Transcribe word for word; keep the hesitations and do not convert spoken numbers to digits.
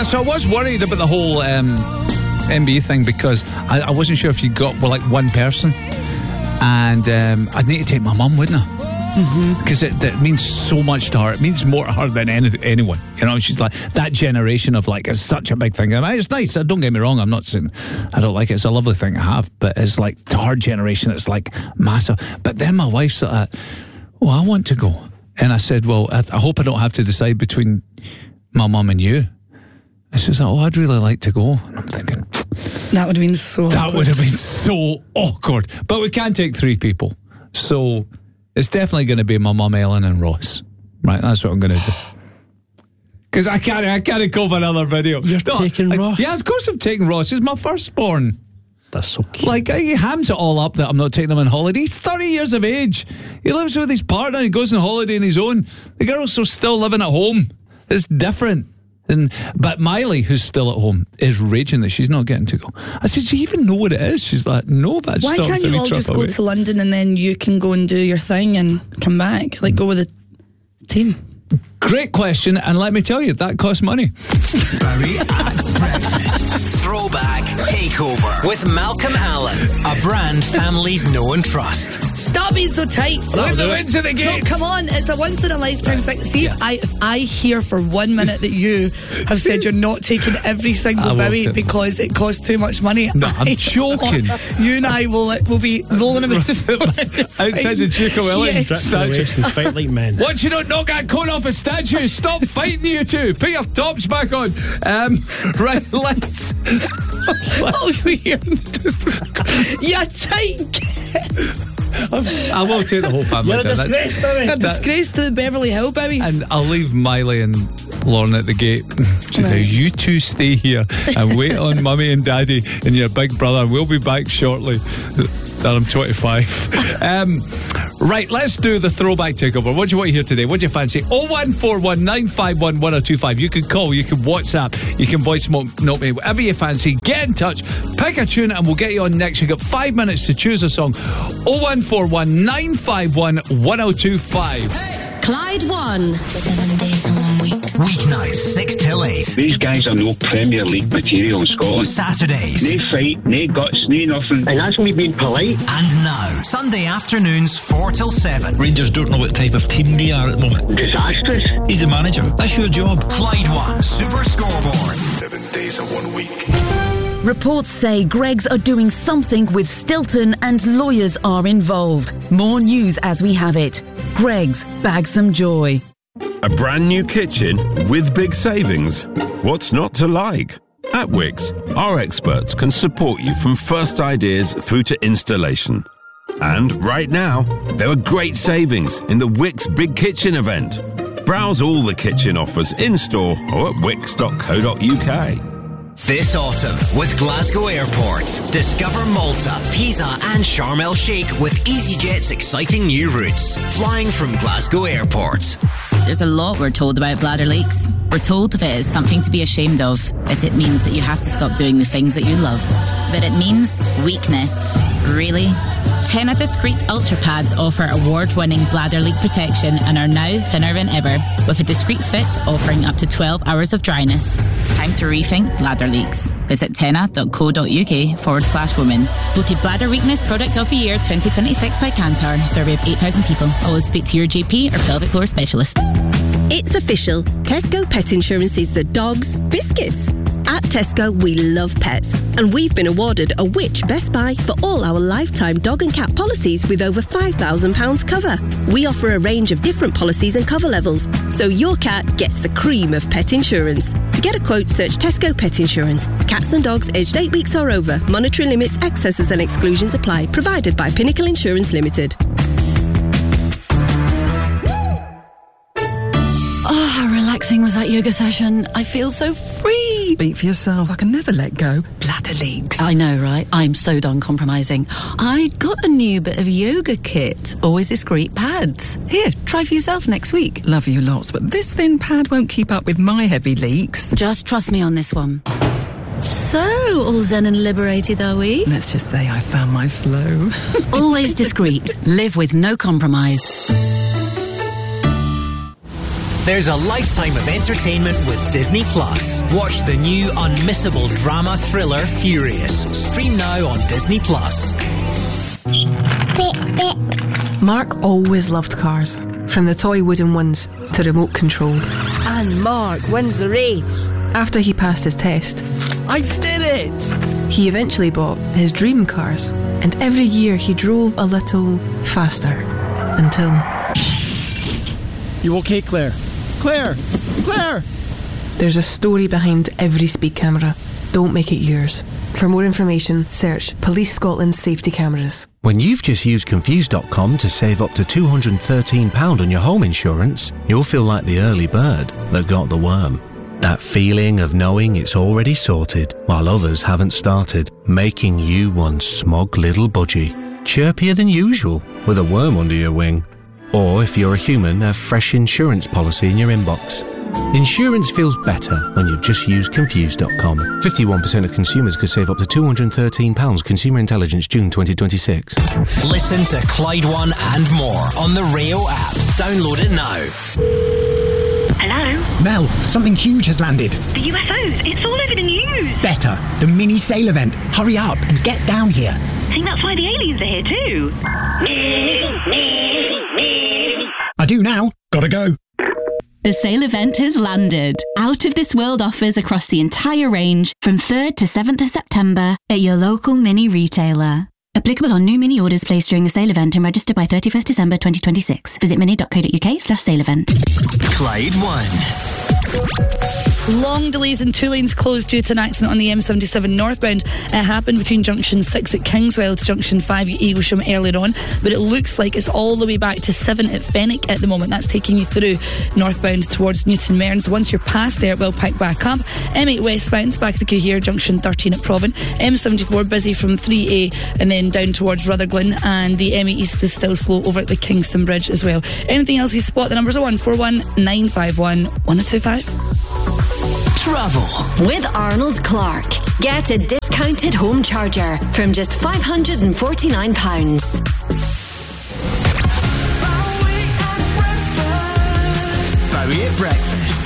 Yeah, so I was worried about the whole um, M B E thing because I, I wasn't sure if you got well, like one person, and um, I'd need to take my mum, wouldn't I? Because mm-hmm. it, it means so much to her. It means more to her than any, anyone. You know, she's like that generation of like, it's such a big thing. I mean, it's nice. Don't get me wrong. I'm not saying I don't like it. It's a lovely thing to have, but it's like to her generation, it's like massive. But then my wife's like, oh, I want to go, and I said, well, I, I hope I don't have to decide between my mum and you. And she's like, oh, I'd really like to go, and I'm thinking that would have been so. That awkward. would have been so awkward. But we can take three people, so. It's definitely going to be my mum, Ellen, and Ross. Right, that's what I'm going to do. Because I can't, I can't go for another video. You're no, taking I, Ross? Yeah, of course I'm taking Ross. He's my firstborn. That's so cute. Like, he hams it all up that I'm not taking him on holiday. He's thirty years of age. He lives with his partner. He goes on holiday on his own. The girl's so still living at home. It's different. And, but Miley, who's still at home, is raging that she's not getting to go. I said, do you even know what it is? She's like, no, but I just why thought it can't was a you wee all trip just go away. to London and then you can go and do your thing and come back? Like, go with the team. Great question, and let me tell you, that costs money. Barry at breakfast. Throwback Takeover with Malcolm Allen, a brand families know and trust. Stop being so tight. Let the winds in the No, gates. come on. It's a once in a lifetime thing. See, Yeah. I, if I hear for one minute that you have said you're not taking every I single will Bowie take- because it costs too much money. No, I'm I- joking. You and I will will be rolling about Outside the Duke of Wellington Yes. statue. and fight like men. Once you don't knock that cone off a statue, stop fighting, you two. Put your tops back on. Um, right, let's. Also here in the distance. Yeah, tight. I will take the whole family. You're a down. That's- disgrace, Barry. A disgrace to the Beverly Hill Bowies. And I'll leave Miley and Lauren at the gate. So now Right. you two stay here and wait on Mummy and Daddy and your big brother. We'll be back shortly. That I'm twenty-five. um, right, let's do the throwback takeover. What do you want to hear today? What do you fancy? oh one four one nine five one one oh two five. You can call, you can WhatsApp, you can voice note me, whatever you fancy. Get in touch, pick a tune, and we'll get you on next. You've got five minutes to choose a song. oh one four one nine five one one oh two five. Clyde one. Seven days in one week. Weeknights six till eight. These guys are no Premier League material in Scotland. Saturdays. No fight, no guts, no nothing. And that's me being polite. And now, Sunday afternoons four till seven. Rangers don't know what type of team they are at the moment. Disastrous. He's the manager. That's your job. Clyde One Super Scoreboard. Seven days in one week. Reports say Greggs are doing something with Stilton and lawyers are involved. More news as we have it. Greggs, bag some joy. A brand new kitchen with big savings? What's not to like? At Wix, our experts can support you from first ideas through to installation. And right now, there are great savings in the Wix Big Kitchen event. Browse all the kitchen offers in-store or at wix dot co dot uk. This autumn, with Glasgow Airport, discover Malta, Pisa and Sharm El Sheikh with EasyJet's exciting new routes, flying from Glasgow Airport. There's a lot we're told about bladder leaks. We're told that it is something to be ashamed of, that it means that you have to stop doing the things that you love. But it means weakness. Really? Tena Discreet Ultra Pads offer award-winning bladder leak protection and are now thinner than ever, with a discreet fit offering up to twelve hours of dryness. It's time to rethink bladder leaks. Visit tena dot co dot uk forward slash women. Voted Bladder Weakness Product of the Year twenty twenty-six by Kantar. Survey of eight thousand people. Always speak to your G P or pelvic floor specialist. It's official. Tesco Pet Insurance is the dog's biscuits. At Tesco, we love pets, and we've been awarded a Which Best Buy for all our lifetime dog and cat policies with over five thousand pounds cover. We offer a range of different policies and cover levels, so your cat gets the cream of pet insurance. To get a quote, search Tesco Pet Insurance. Cats and dogs aged eight weeks or over. Monetary limits, excesses and exclusions apply. Provided by Pinnacle Insurance Limited. Oh, how relaxing was that yoga session. I feel so free. Speak for yourself. I can never let go. Bladder leaks. I know, right? I'm so done compromising. I got a new bit of yoga kit. Always discreet pads. Here, try for yourself next week. Love you lots, but this thin pad won't keep up with my heavy leaks. Just trust me on this one. So, all zen and liberated, are we? Let's just say I found my flow. Always discreet. Live with no compromise. There's a lifetime of entertainment with Disney Plus. Watch the new unmissable drama thriller Furious. Stream now on Disney Plus. Mark always loved cars, from the toy wooden ones to remote control. And Mark wins the race. After he passed his test, I did it! He eventually bought his dream cars, and every year he drove a little faster until... You okay, Claire? Claire! Claire! There's a story behind every speed camera. Don't make it yours. For more information, search Police Scotland Safety Cameras. When you've just used Confused dot com to save up to two hundred thirteen pounds on your home insurance, you'll feel like the early bird that got the worm. That feeling of knowing it's already sorted while others haven't started, making you one smug little budgie. Chirpier than usual with a worm under your wing. Or if you're a human, a fresh insurance policy in your inbox. Insurance feels better when you've just used Confused dot com. fifty-one percent of consumers could save up to two hundred thirteen pounds. Consumer Intelligence, June twenty twenty-six. Listen to Clyde One and more on the Rayo app. Download it now. Hello? Mel, something huge has landed. The U F Os. It's all over the news. Better. The mini sail event. Hurry up and get down here. I think that's why the aliens are here too. I do now. Gotta go. The sale event has landed. Out of this world offers across the entire range from third to seventh of September at your local mini retailer. Applicable on new mini orders placed during the sale event and registered by thirty-first December twenty twenty-six. Visit mini.co.uk slash sale event. Clyde One. Long delays and two lanes closed due to an accident on the M seventy-seven northbound. It happened between junction six at Kingswell to junction five at Eaglesham earlier on, but it looks like it's all the way back to seven at Fenwick at the moment. That's taking you through northbound towards Newton Mearns. Once you're past there, it will pick back up. M eight westbound, back to Cohere, junction thirteen at Provan. M seventy-four busy from three A and then down towards Rutherglen, and the M eight east is still slow over at the Kingston Bridge as well. Anything else you spot, the numbers are one four one nine five one one oh two five. Travel with Arnold Clark. Get a discounted home charger from just five hundred forty-nine pounds. Bowie at breakfast.